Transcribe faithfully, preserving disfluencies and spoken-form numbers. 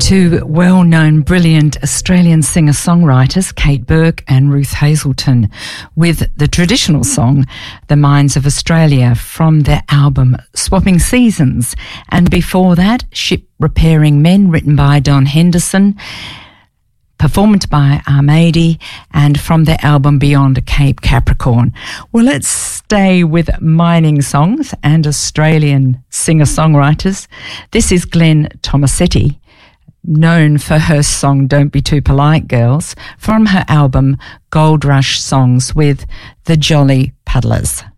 two well-known, brilliant Australian singer-songwriters, Kate Burke and Ruth Hazelton, with the traditional song, The Minds of Australia, from their album Swapping Seasons. And before that, Ship Repairing Men, written by Don Henderson, performed by Armady, and from their album Beyond Cape Capricorn. Well, let's stay with mining songs and Australian singer-songwriters. This is Glenn Tomasetti, known for her song Don't Be Too Polite, Girls, from her album Gold Rush Songs with the Jolly Puddlers.